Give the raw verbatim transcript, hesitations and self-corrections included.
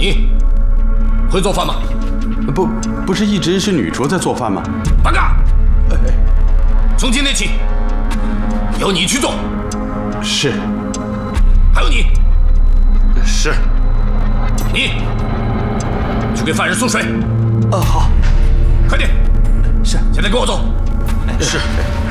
你会做饭吗？ 不，不是一直是女厨在做饭吗？ 八嘎！从今天起，由你去做。 是。 还有你。 是。 你去给犯人送水。 啊，好。 快点。 是。 现在跟我走。 是。